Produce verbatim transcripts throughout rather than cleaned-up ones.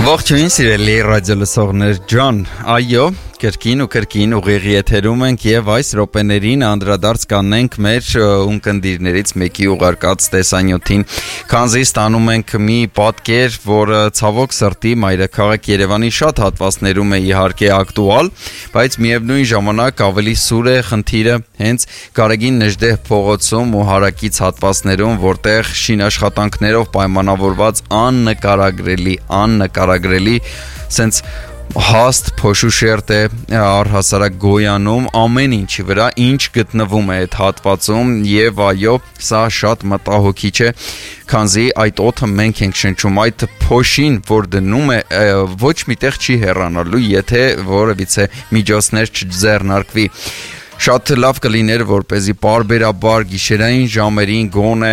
Ողջույն սիրելի ռադիոլսողներ ջան, այո, կրկին ու կրկին ուղիղ եթերում ենք եւ այս րոպեներին անդրադարձ կանենք մեր ունկնդիրներից մեկի ուղարկած տեսանյութին, քանզի ստանում ենք մի պատկեր, որը ցավոք սրտի մայրաքաղաք Երևանի շատ հատվածներում է իհարկե ակտուալ, բայց միևնույն ժամանակ ավելի սուր է խնդիրը հենց Գարեգին Նժդեհ փողոցում ու հարակից հատվածներում, որտեղ շինաշխատանքներով պայմանավորված աննկարագրելի, աննկարագրելի սենց հաստ փոշուշերտ է առհասարակ գոյանում ամեն ինչի վրա, ինչ գտնվում է այդ հատվածում եւ այո, սա շատ մտահոգիչ է, քանզի այդ օդը մենք ենք շնչում, այդ փոշին, որ դնում է, ոչ միտեղ չի հեռանալու, եթե որևիցե միջոցներ չձեռնարկվի։ Շատ լավ կլիներ, որպեսզի պարբերաբար գիշերային ժամերին գոնե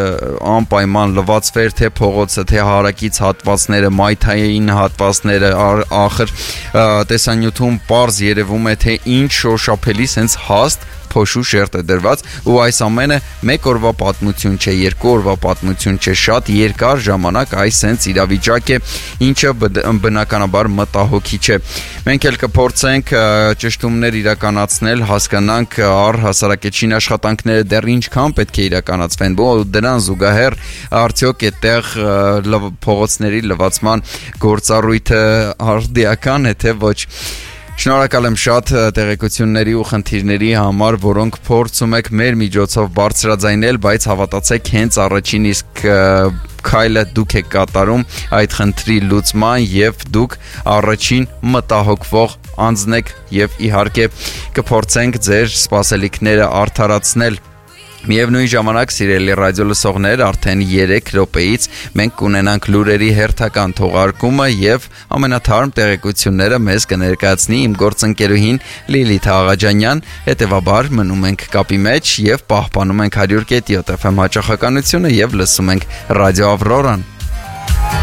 անպայման լվացվեր թե փողոցը, թե հարակից հատվածները, մայթային հատվածները, ախր տեսանյութում պարզ երևում է, թե ինչ շոշափելի սենց հաստ փոշու շերտ է դրված ու այս ամենը մեկ օրվա պատմություն չէ, երկու օրվա պատմություն չէ, շատ երկար ժամանակ այս սենց իրավիճակ է, ինչը բնականաբար մտահոգիչ է։ Մենք էլ կփորձենք ճշտումներ իրականացնել, հասկանանք առհասարակ այդ շինաշխատանքները դեռ ինչքան պետք է իրականացվեն, ու դրան զուգահեռ արդյոք այդտեղ փողոցների լվացման գործառույթը արդիական է թե ոչ։ Շնորհակալ եմ շատ տեղեկությունների ու խնդիրների համար, որոնք փորձում եք մեր միջոցով բարձրաձայնել, բայց հավատացեք, հենց առաջին իսկ քայլը դուք եք կատարում այդ խնդրի լուծման եւ դուք առաջին մտահոգվող անձն եք եւ իհարկե կփորձենք ձեր սպասելիքները արդարացնել։ Միևնույն ժամանակ, սիրելի ռադիոլսողներ, արդեն երեք րոպեից մենք կունենանք լուրերի հերթական թողարկումը եւ ամենաթարմ տեղեկությունները մեզ կներկայացնի իմ գործընկերուհին Լիլիթ Աղաջանյան, հետեւաբար մնում ենք կապի մեջ եւ պահպանում ենք one hundred point seven F M հաճախականությունը եւ լսում ենք Ռադիո Ավրորան։